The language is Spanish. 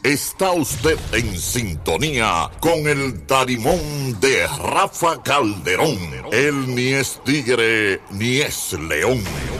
Está usted en sintonía con el tarimón de Rafa Calderón. Él ni es tigre ni es león.